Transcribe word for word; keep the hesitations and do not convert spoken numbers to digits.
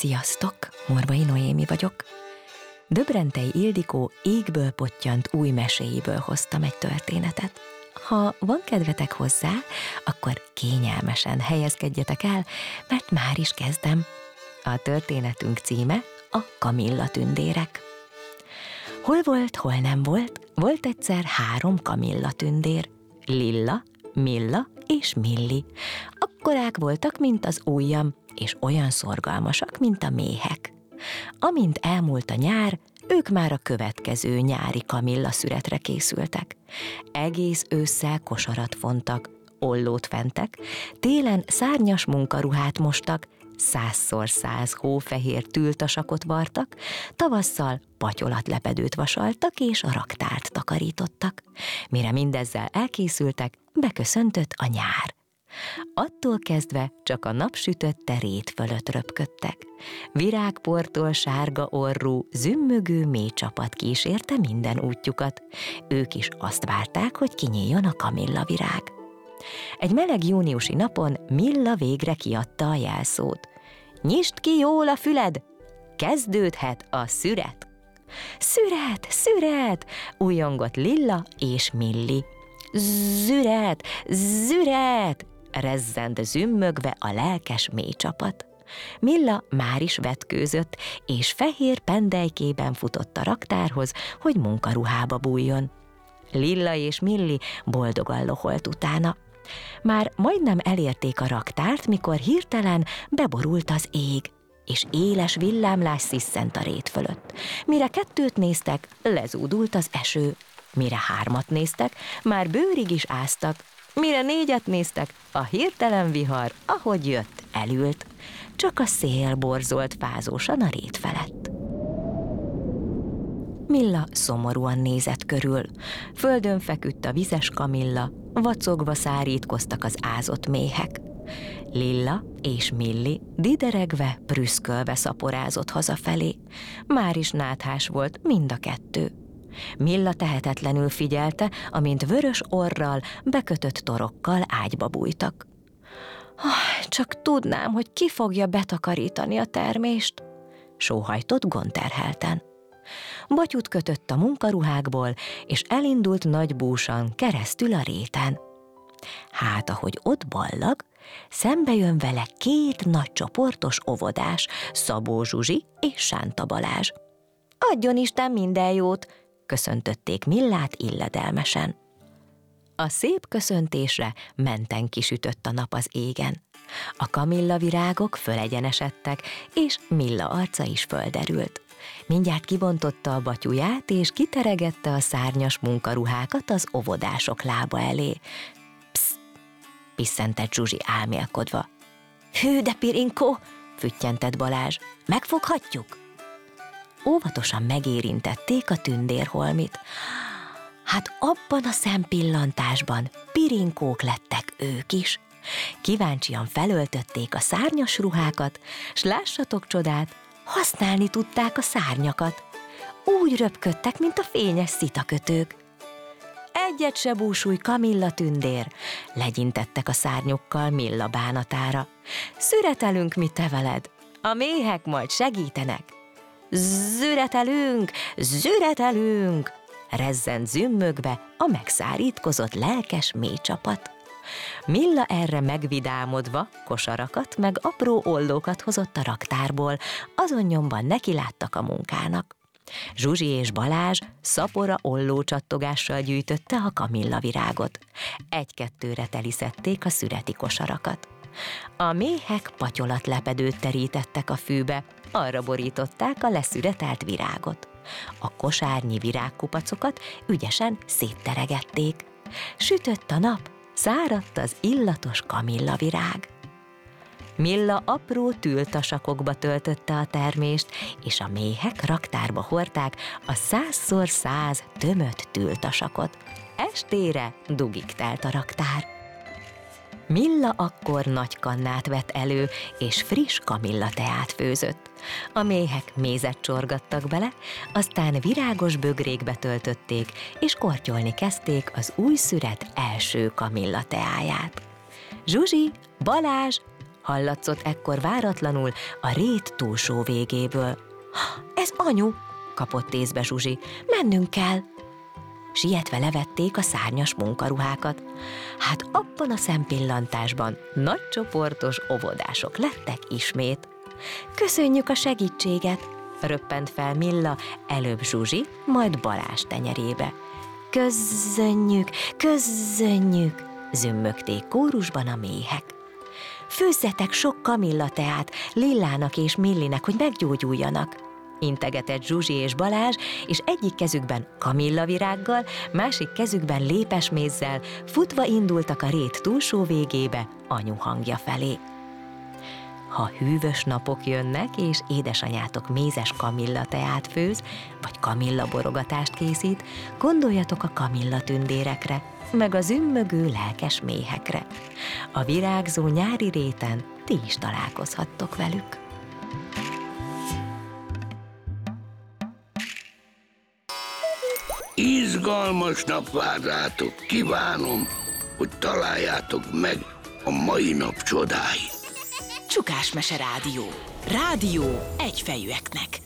Sziasztok! Morvai Noémi vagyok. Döbrentei Ildikó égből pottyant új meséiből hoztam egy történetet. Ha van kedvetek hozzá, akkor kényelmesen helyezkedjetek el, mert már is kezdem. A történetünk címe a Kamilla tündérek. Hol volt, hol nem volt, volt egyszer három Kamilla tündér. Lilla, Milla és Milli. Akkorák voltak, mint az ujjam, és olyan szorgalmasak, mint a méhek. Amint elmúlt a nyár, ők már a következő nyári Kamilla szüretre készültek. Egész ősszel kosarat fontak, ollót fentek, télen szárnyas munkaruhát mostak, százszor száz hófehér tültasakot vartak, tavasszal patyolatlepedőt vasaltak és a raktárt takarítottak. Mire mindezzel elkészültek, beköszöntött a nyár. Attól kezdve csak a napsütötte rét fölött röpködtek. Virágportól sárga orrú, zümmögő mély csapat kísérte minden útjukat. Ők is azt várták, hogy kinyíljon a kamilla virág. Egy meleg júniusi napon Milla végre kiadta a jelszót. Nyisd ki jól a füled! Kezdődhet a szüret! Szüret, szüret! Újongott Lilla és Milli. Züret, züret! Rezzent zümmögve a lelkes mély csapat. Milla már is vetkőzött, és fehér pendelykében futott a raktárhoz, hogy munkaruhába bújjon. Lilla és Milli boldogan loholt utána. Már majdnem elérték a raktárt, mikor hirtelen beborult az ég, és éles villámlás sziszent a rét fölött. Mire kettőt néztek, lezúdult az eső. Mire hármat néztek, már bőrig is áztak. Mire négyet néztek, a hirtelen vihar, ahogy jött, elült. Csak a szél borzolt fázósan a rét felett. Milla szomorúan nézett körül. Földön feküdt a vizes kamilla, vacogva szárítkoztak az ázott méhek. Lilla és Milli dideregve, prüszkölve szaporázott hazafelé. Már is náthás volt mind a kettő. Milla tehetetlenül figyelte, amint vörös orral, bekötött torokkal ágyba bújtak. Csak tudnám, hogy ki fogja betakarítani a termést, sóhajtott gondterhelten. Batyut kötött a munkaruhákból, és elindult nagy búsan keresztül a réten. Hát, ahogy ott ballag, szembe jön vele két nagy csoportos óvodás, Szabó Zsuzsi és Sánta Balázs. Adjon Isten minden jót, köszöntötték Millát illedelmesen. A szép köszöntésre menten kisütött a nap az égen. A kamilla virágok fölegyenesedtek, és Milla arca is földerült. Mindjárt kibontotta a batyuját, és kiteregette a szárnyas munkaruhákat az óvodások lába elé. Psz! Pisszentett Zsuzsi álmélkodva. Hű, de Pirinkó! Füttyentett Balázs. Megfoghatjuk? Óvatosan megérintették a tündérholmit. Hát abban a szempillantásban pirinkók lettek ők is. Kíváncsian felöltötték a szárnyas ruhákat, s lássatok csodát, használni tudták a szárnyakat. Úgy röpködtek, mint a fényes szitakötők. Egyet se búsulj, Kamilla tündér, legyintettek a szárnyukkal Milla bánatára. Szüretelünk mi te veled, a méhek majd segítenek. Züretelünk, züretelünk, rezzent zümmögve a megszárítkozott lelkes mély csapat. Milla erre megvidámodva kosarakat meg apró ollókat hozott a raktárból, azon nyomban nekiláttak a munkának. Zsuzsi és Balázs szapora ollócsattogással gyűjtötte a kamilla virágot. Egy-kettőre teliszették a szüreti kosarakat. A méhek patyolatlepedőt terítettek a fűbe, arra borították a leszüretelt virágot. A kosárnyi virágkupacokat ügyesen szétteregették. Sütött a nap, száradt az illatos kamilla virág. Milla apró tültasakokba töltötte a termést, és a méhek raktárba hordták a százszor száz tömött tültasakot. Estére dugig telt a raktár. Milla akkor nagy kannát vett elő, és friss kamilla teát főzött. A méhek mézet csorgattak bele, aztán virágos bögrékbe töltötték, és kortyolni kezdték az új szüret első kamilla teáját. Zsuzsi, Balázs, Hallatszott ekkor váratlanul a rét túlsó végéből. Ez anyu, kapott észbe Zsuzsi, mennünk kell. Sietve levették a szárnyas munkaruhákat. Hát abban a szempillantásban nagy csoportos óvodások lettek ismét. Köszönjük a segítséget, röppent fel Milla, előbb Zsuzsi, majd Balázs tenyerébe. Köszönjük, köszönjük, zümmögték kórusban a méhek. Főzzetek sok kamillateát Lillának és Millinek, hogy meggyógyuljanak, integetett Zsuzsi és Balázs, és egyik kezükben kamillavirággal, másik kezükben lépesmézzel futva indultak a rét túlsó végébe anyu hangja felé. Ha hűvös napok jönnek, és édesanyátok mézes kamillateát főz, vagy kamillaborogatást készít, gondoljatok a kamillatündérekre, meg a zümmögő lelkes méhekre. A virágzó nyári réten ti is találkozhattok velük. Izgalmas nap vár rátok, kívánom, hogy találjátok meg a mai nap csodáit. Csukásmese Rádió. Rádió egyfejűeknek.